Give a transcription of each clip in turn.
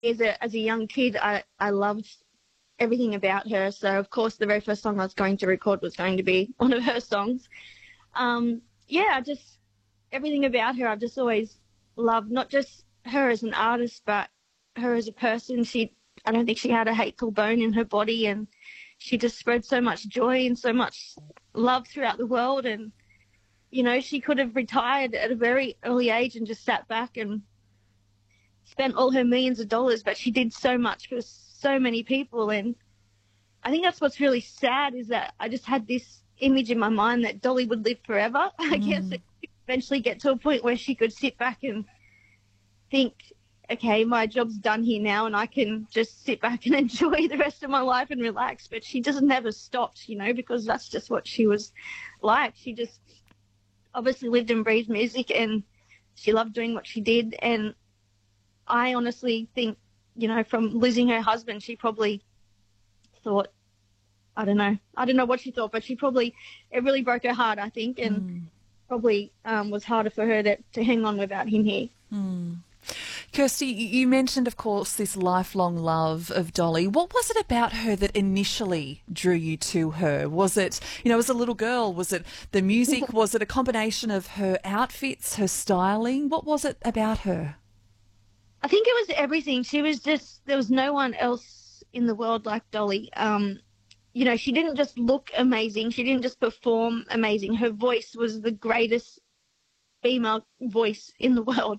as a young kid, I loved everything about her. So, of course, the very first song I was going to record was going to be one of her songs. Yeah, everything about her I've just always loved, not just her as an artist, but her as a person. I don't think she had a hateful bone in her body, and she just spread so much joy and so much love throughout the world. And, she could have retired at a very early age and just sat back and spent all her millions of dollars, but she did so much for so many people. And I think that's what's really sad, is that I just had this image in my mind that Dolly would live forever. I guess it would eventually get to a point where she could sit back and think, okay, my job's done here now and I can just sit back and enjoy the rest of my life and relax. But she just never stopped, because that's just what she was like. She just obviously lived and breathed music, and she loved doing what she did. And I honestly think, from losing her husband, she probably thought, I don't know what she thought, but it really broke her heart, I think, and probably was harder for her to hang on without him here. Kirsty, you mentioned, of course, this lifelong love of Dolly. What was it about her that initially drew you to her? Was it, as a little girl, was it the music? Was it a combination of her outfits, her styling? What was it about her? I think it was everything. There was no one else in the world like Dolly. She didn't just look amazing. She didn't just perform amazing. Her voice was the greatest female voice in the world.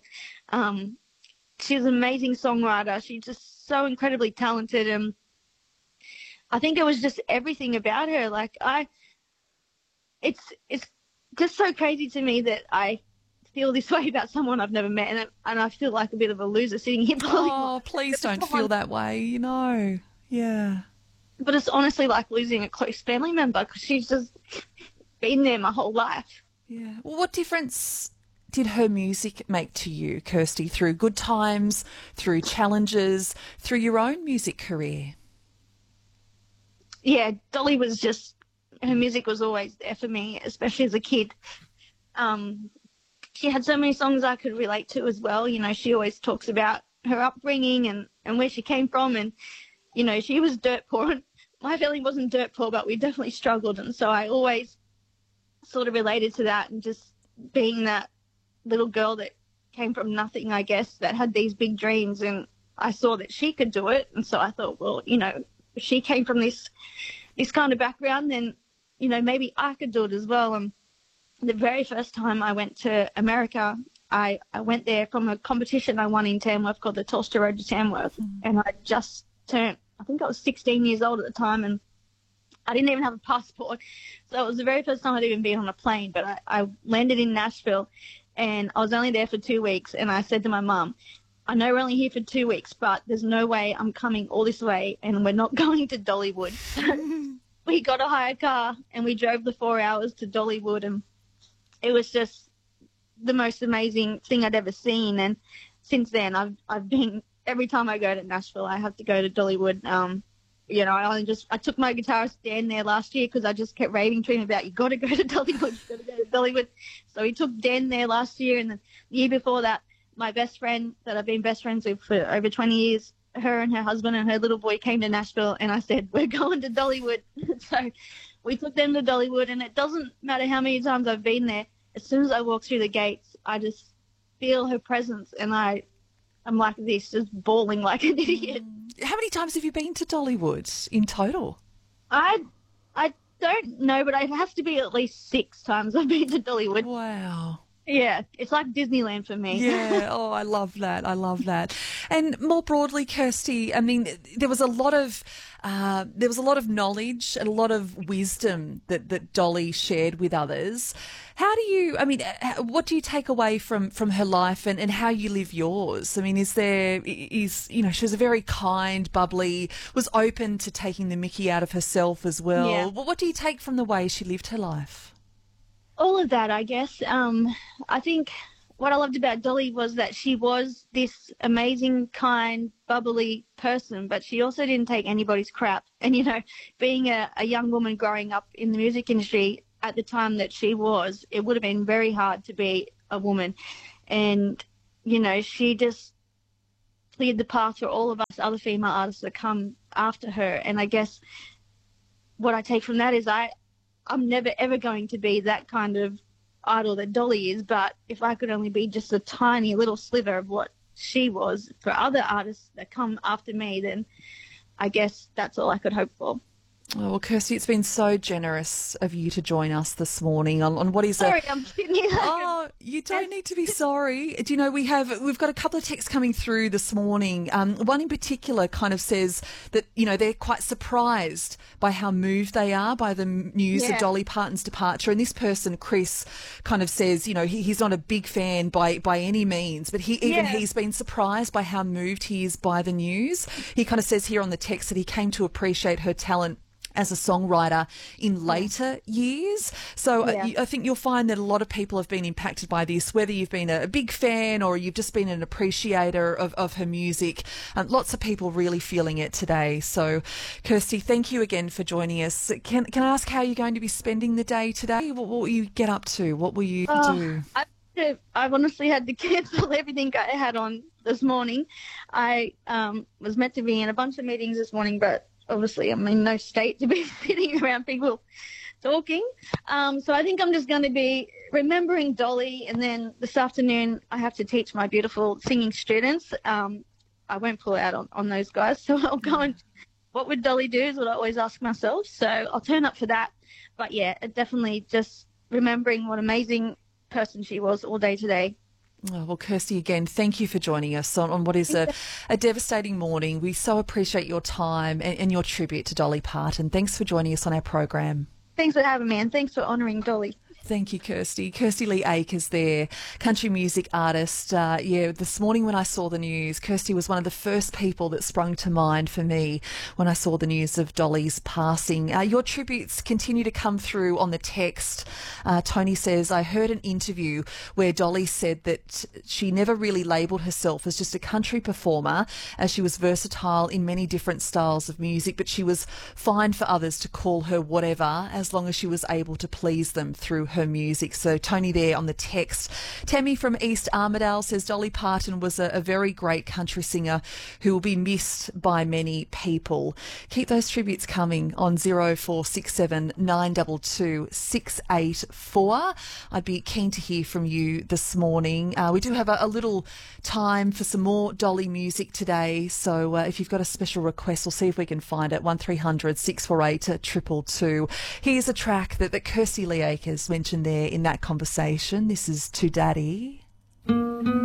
She was an amazing songwriter. She's just so incredibly talented. And I think it was just everything about her. Like, it's just so crazy to me that I feel this way about someone I've never met, and I feel like a bit of a loser sitting here. Oh, please don't feel that way, Yeah. But it's honestly like losing a close family member, because she's just been there my whole life. Yeah. Well, what difference did her music make to you, Kirsty, through good times, through challenges, through your own music career? Yeah, Dolly her music was always there for me, especially as a kid. She had so many songs I could relate to as well. She always talks about her upbringing and where she came from, and, she was dirt poor. My family wasn't dirt poor, but we definitely struggled, and so I always sort of related to that, and just being that little girl that came from nothing, I guess, that had these big dreams, and I saw that she could do it. And so I thought, well, if she came from this kind of background, then, maybe I could do it as well. And the very first time I went to America, I went there from a competition I won in Tamworth called the Telstra Road to Tamworth. And I just turned, I think I was 16 years old at the time, and I didn't even have a passport. So it was the very first time I'd even been on a plane. But I landed in Nashville, and I was only there for 2 weeks. And I said to my mum, I know we're only here for 2 weeks, but there's no way I'm coming all this way and we're not going to Dollywood. We got a hired car and we drove the 4 hours to Dollywood, and it was just the most amazing thing I'd ever seen. And since then, I've been, every time I go to Nashville, I have to go to Dollywood. I took my guitarist Dan there last year because I just kept raving to him about, you got to go to Dollywood, you got to go to Dollywood. So he took Dan there last year, and the year before that, my best friend that I've been best friends with for over 20 years, her and her husband and her little boy came to Nashville, and I said, we're going to Dollywood. So we took them to Dollywood, and it doesn't matter how many times I've been there. As soon as I walk through the gates, I just feel her presence, and I'm like this, just bawling like an idiot. How many times have you been to Dollywood in total? I don't know, but it has to be at least 6 times I've been to Dollywood. Wow. Yeah, it's like Disneyland for me. Yeah, oh, I love that. I love that. And more broadly, Kirsty, I mean, there was a lot of knowledge and a lot of wisdom that Dolly shared with others. What do you take away from her life and how you live yours? I mean, she was a very kind, bubbly, was open to taking the mickey out of herself as well. Yeah. What do you take from the way she lived her life? All of that, I guess. I think what I loved about Dolly was that she was this amazing, kind, bubbly person, but she also didn't take anybody's crap. And, being a young woman growing up in the music industry at the time that she was, it would have been very hard to be a woman. And, she just cleared the path for all of us other female artists that come after her. And I guess what I take from that is I'm never ever going to be that kind of idol that Dolly is, but if I could only be just a tiny little sliver of what she was for other artists that come after me, then I guess that's all I could hope for. Oh, well, Kirsty, it's been so generous of you to join us this morning on what is Sorry, I'm sitting here. Oh, you don't need to be sorry. Do you know, we've got a couple of texts coming through this morning. One in particular kind of says that, you know, they're quite surprised by how moved they are by the news of Dolly Parton's departure. And this person, Chris, kind of says, you know, he's not a big fan by any means, but he's been surprised by how moved he is by the news. He kind of says here on the text that he came to appreciate her talent as a songwriter in later years. So I think you'll find that a lot of people have been impacted by this, whether you've been a big fan or you've just been an appreciator of her music. Lots of people really feeling it today. So, Kirsty, thank you again for joining us. Can I ask how you're going to be spending the day today? What will you get up to? What will you do? I've honestly had to cancel everything I had on this morning. I was meant to be in a bunch of meetings this morning, but obviously I'm in no state to be sitting around people talking. So I think I'm just going to be remembering Dolly, and then this afternoon I have to teach my beautiful singing students. I won't pull out on those guys, so I'll go and what would Dolly do is what I always ask myself. So I'll turn up for that. But yeah, definitely just remembering what amazing person she was all day today. Oh, well, Kirsty, again, thank you for joining us on what is a devastating morning. We so appreciate your time and your tribute to Dolly Parton. Thanks for joining us on our program. Thanks for having me, and thanks for honouring Dolly. Thank you, Kirsty. Kirsty Lee Akers there, country music artist. This morning when I saw the news, Kirsty was one of the first people that sprung to mind for me when I saw the news of Dolly's passing. Your tributes continue to come through on the text. Tony says, I heard an interview where Dolly said that she never really labelled herself as just a country performer, as she was versatile in many different styles of music, but she was fine for others to call her whatever, as long as she was able to please them through her music. So Tony there on the text. Tammy from East Armidale says Dolly Parton was a very great country singer who will be missed by many people. Keep those tributes coming on 0467 922 684. I'd be keen to hear from you this morning. We do have a little time for some more Dolly music today, so if you've got a special request, we'll see if we can find it. 1300 648 222. Here's a track that Kirsty Lee Akers mentioned there in that conversation. This is To Daddy.